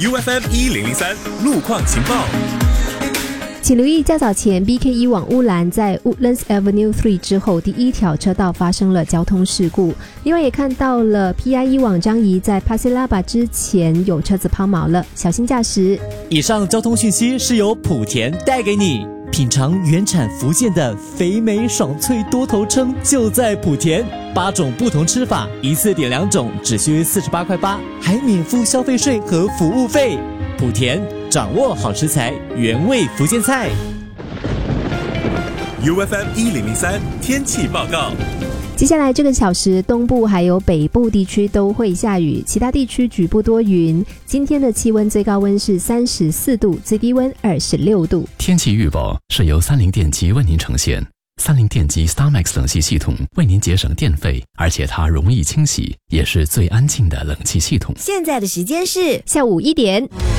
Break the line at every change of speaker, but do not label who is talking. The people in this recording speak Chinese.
UFM 1003路况情报。
请留意较早前 BK1 往乌兰在 Woodlands Avenue 3之后第一条车道发生了交通事故。另外也看到了 PI1 往樟宜在 Pasir Laba 之前有车子抛锚了，小心驾驶。
以上交通讯息是由莆田带给你。品尝原产福建的肥美爽脆多头鲭就在莆田，8种不同吃法，一次点2种只需48.8块，还免付消费税和服务费。莆田掌握好食材，原味福建菜。
UFM 1003天气报告。
接下来这个小时，东部还有北部地区都会下雨，其他地区局部多云。今天的气温最高温是34度，最低温26度。
天气预报是由三菱电机为您呈现。三菱电机 StarMax 冷气系统为您节省电费，而且它容易清洗，也是最安静的冷气系统。
现在的时间是
下午1点。